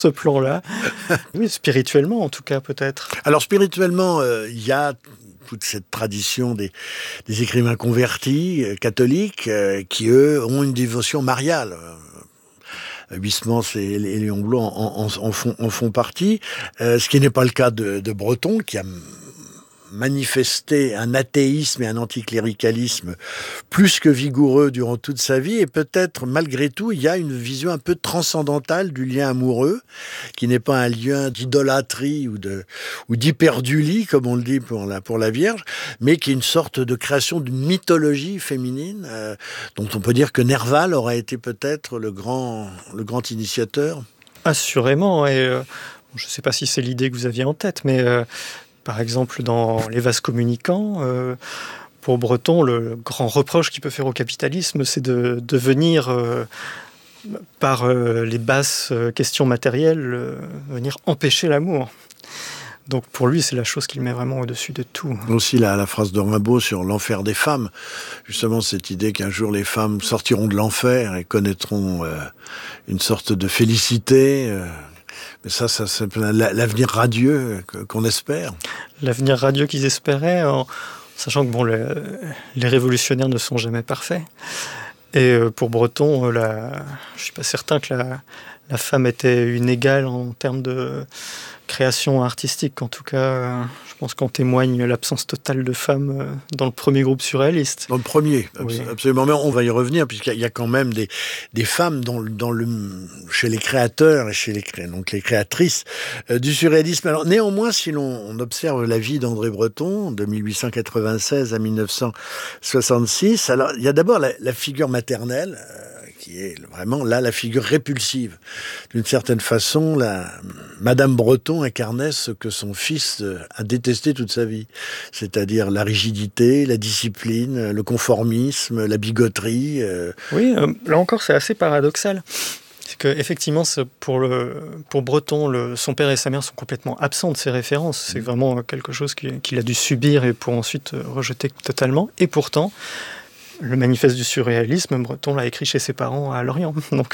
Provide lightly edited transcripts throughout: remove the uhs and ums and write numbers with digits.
ce plan-là. Oui, spirituellement en tout cas peut-être. Alors spirituellement, il y a toute cette tradition des écrivains convertis, catholiques, qui eux ont une dévotion mariale. Huysmans et Léon Blum en font partie, ce qui n'est pas le cas de Breton, qui a manifesté un athéisme et un anticléricalisme plus que vigoureux durant toute sa vie, et peut-être malgré tout il y a une vision un peu transcendantale du lien amoureux, qui n'est pas un lien d'idolâtrie ou d'hyperdulie comme on le dit pour la Vierge, mais qui est une sorte de création d'une mythologie féminine, dont on peut dire que Nerval aurait été peut-être le grand initiateur. Assurément, et je ne sais pas si c'est l'idée que vous aviez en tête, mais par exemple, dans Les vases communicants, pour Breton, le grand reproche qu'il peut faire au capitalisme, c'est de venir, par les basses questions matérielles, venir empêcher l'amour. Donc pour lui, c'est la chose qu'il met vraiment au-dessus de tout. Aussi la phrase de Rimbaud sur l'enfer des femmes, justement cette idée qu'un jour les femmes sortiront de l'enfer et connaîtront une sorte de félicité. Mais ça c'est l'avenir radieux qu'on espère. L'avenir radieux qu'ils espéraient, en sachant que les révolutionnaires ne sont jamais parfaits. Et pour Breton, je ne suis pas certain que la femme était une égale en termes de création artistique. En tout cas, je pense qu'en témoigne l'absence totale de femmes dans le premier groupe surréaliste. Dans le premier, oui. Absolument. Mais on va y revenir, puisqu'il y a quand même des femmes chez les créateurs et chez les créatrices du surréalisme. Alors, néanmoins, si l'on observe la vie d'André Breton, de 1896 à 1966, alors il y a d'abord la figure maternelle, qui est vraiment là la figure répulsive. D'une certaine façon, Madame Breton incarnait ce que son fils a détesté toute sa vie, c'est-à-dire la rigidité, la discipline, le conformisme, la bigoterie. Oui, là encore, c'est assez paradoxal. C'est qu'effectivement, pour Breton, son père et sa mère sont complètement absents de ses références. C'est vraiment quelque chose qu'il a dû subir et pour ensuite rejeter totalement. Et pourtant, le manifeste du surréalisme, Breton l'a écrit chez ses parents à Lorient. Donc,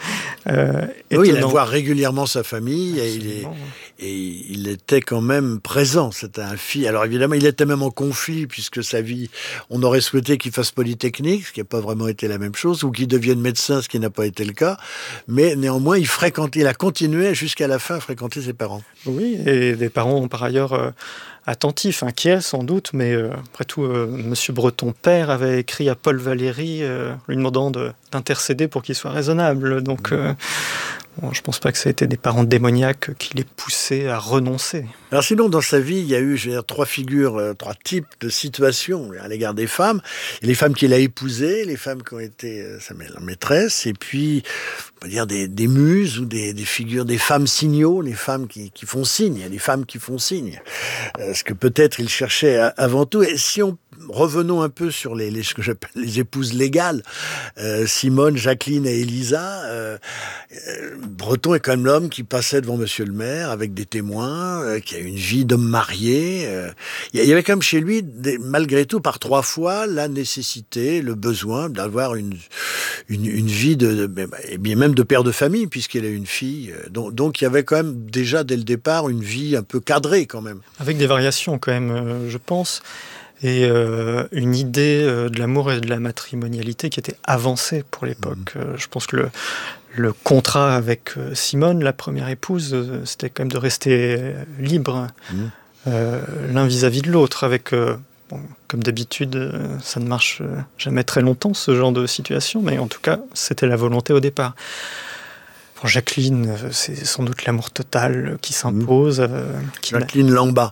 oui, il allait voir régulièrement sa famille et il était quand même présent. C'était un fils. Alors évidemment, il était même en conflit puisque sa vie, on aurait souhaité qu'il fasse Polytechnique, ce qui n'a pas vraiment été la même chose, ou qu'il devienne médecin, ce qui n'a pas été le cas. Mais néanmoins, il a continué jusqu'à la fin à fréquenter ses parents. Oui, et des parents par ailleurs attentifs, inquiets sans doute, mais après tout, Monsieur Breton père avait écrit à Paul Valéry lui demandant d'intercéder pour qu'il soit raisonnable. Donc, je pense pas que ça a été des parents démoniaques qui les poussaient à renoncer. Alors sinon, dans sa vie, il y a eu, trois types de situations à l'égard des femmes. Et les femmes qu'il a épousées, les femmes qui ont été sa maîtresse, et puis, on peut dire des muses ou des figures, des femmes signaux, les femmes qui font signe. Il y a des femmes qui font signe. Ce que peut-être il cherchait avant tout. Et si revenons un peu sur ce que j'appelle les épouses légales, Simone, Jacqueline et Elisa. Breton est quand même l'homme qui passait devant Monsieur le maire avec des témoins, qui a une vie d'homme marié. Il y avait quand même chez lui, malgré tout, par 3 fois, la nécessité, le besoin d'avoir une vie et bien même de père de famille, puisqu'il a une fille. Donc il y avait quand même déjà dès le départ une vie un peu cadrée quand même. Avec des variations quand même, je pense. Et une idée de l'amour et de la matrimonialité qui était avancée pour l'époque. Je pense que le contrat avec Simone, la première épouse, c'était quand même de rester libre l'un vis-à-vis de l'autre. Avec, comme d'habitude, ça ne marche jamais très longtemps, ce genre de situation, mais en tout cas, c'était la volonté au départ. Pour Jacqueline, c'est sans doute l'amour total qui s'impose. Jacqueline Lamba.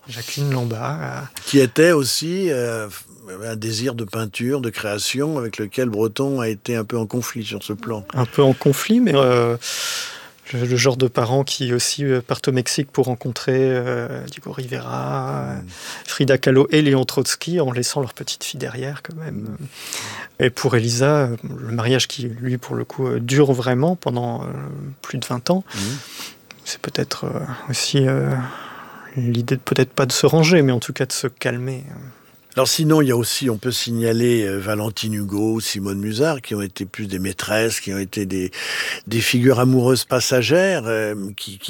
Qui était aussi un désir de peinture, de création, avec lequel Breton a été un peu en conflit sur ce plan. Un peu en conflit, mais le genre de parents qui aussi partent au Mexique pour rencontrer Diego Rivera, Frida Kahlo et Léon Trotsky, en laissant leur petite fille derrière quand même. Et pour Elisa, le mariage qui, lui, pour le coup, dure vraiment pendant plus de 20 ans, c'est peut-être aussi l'idée peut-être pas de se ranger, mais en tout cas de se calmer. Alors sinon, il y a aussi, on peut signaler Valentine Hugo, Simone Musard, qui ont été plus des maîtresses, qui ont été des figures amoureuses passagères, qui